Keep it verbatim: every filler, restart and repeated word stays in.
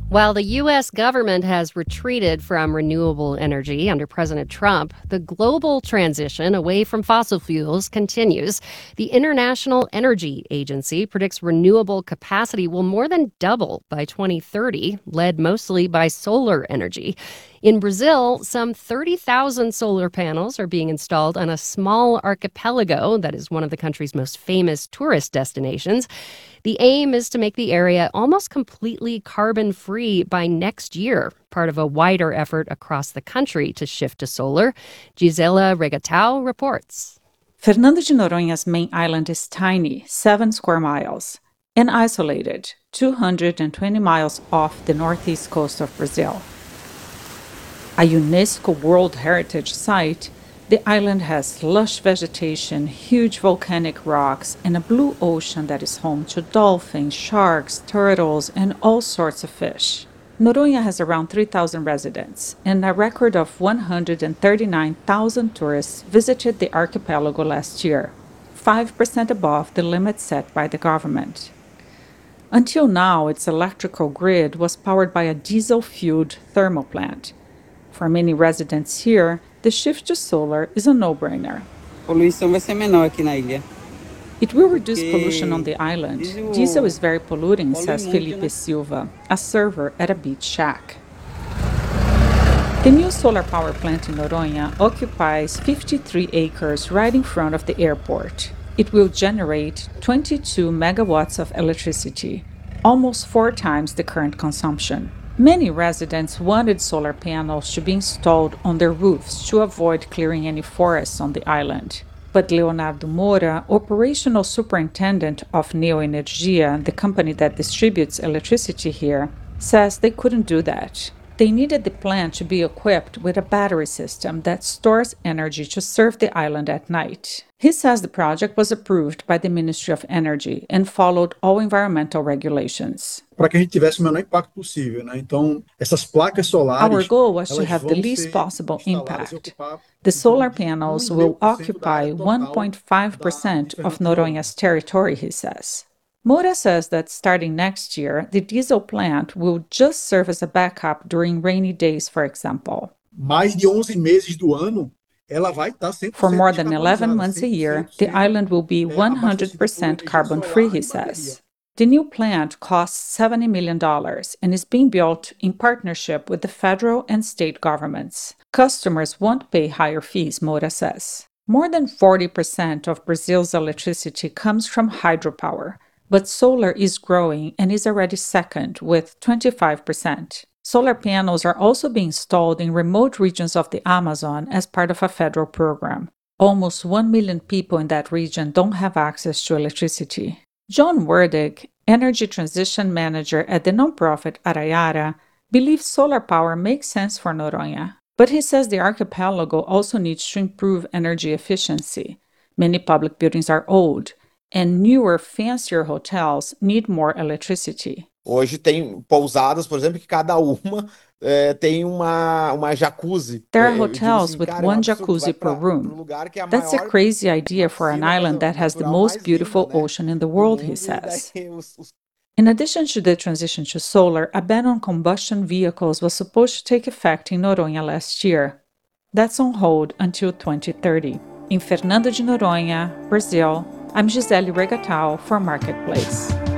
While the U S government has retreated from renewable energy under President Trump, the global transition away from fossil fuels continues. The International Energy Agency predicts renewable capacity will more than double by twenty thirty, led mostly by solar energy. In Brazil, some thirty thousand solar panels are being installed on a small archipelago that is one of the country's most famous tourist destinations. The aim is to make the area almost completely carbon-free by next year, part of a wider effort across the country to shift to solar. Gisela Regatao reports. Fernando de Noronha's main island is tiny, seven square miles, and isolated, two hundred twenty miles off the northeast coast of Brazil. A UNESCO World Heritage Site, the island has lush vegetation, huge volcanic rocks, and a blue ocean that is home to dolphins, sharks, turtles, and all sorts of fish. Noronha has around three thousand residents, and a record of one hundred thirty-nine thousand tourists visited the archipelago last year, five percent above the limit set by the government. Until now, its electrical grid was powered by a diesel-fueled thermal plant. For many residents here, the shift to solar is a no-brainer. Poluição vai ser menor aqui na ilha. It will reduce pollution on the island. Diesel is very polluting, says Felipe Silva, a server at a beach shack. The new solar power plant in Noronha occupies fifty-three acres right in front of the airport. It will generate twenty-two megawatts of electricity, almost four times the current consumption. Many residents wanted solar panels to be installed on their roofs to avoid clearing any forests on the island. But Leonardo Moura, operational superintendent of Neoenergia, the company that distributes electricity here, says they couldn't do that. They needed the plant to be equipped with a battery system that stores energy to serve the island at night. He says the project was approved by the Ministry of Energy and followed all environmental regulations. Para que a gente tivesse o menor impacto possível, né? Então, essas placas solares, our goal was to have the least possible impact. The solar panels will occupy one point five percent of Noronha's territory, he says. Moura says that starting next year, the diesel plant will just serve as a backup during rainy days, for example. Mais de onze meses do ano, ela vai estar cem por cento For more than eleven months a year, the island will be one hundred percent carbon-free, he says. The new plant costs seventy million dollars and is being built in partnership with the federal and state governments. Customers won't pay higher fees, Moura says. More than forty percent of Brazil's electricity comes from hydropower, but solar is growing and is already second with twenty-five percent. Solar panels are also being installed in remote regions of the Amazon as part of a federal program. Almost one million people in that region don't have access to electricity. John Werdig, energy transition manager at the nonprofit Araiara, believes solar power makes sense for Noronha. But he says the archipelago also needs to improve energy efficiency. Many public buildings are old, and newer, fancier hotels need more electricity. Hoje tem pousadas, por exemplo, que cada uma é, tem uma, uma jacuzzi. There are hotels with one jacuzzi per room. That's a crazy idea for an island that has the most beautiful ocean in the world, he says. In addition to the transition to solar, a ban on combustion vehicles was supposed to take effect in Noronha last year. That's on hold until twenty thirty. In Fernando de Noronha, Brazil, I'm Gisele Regatao for Marketplace.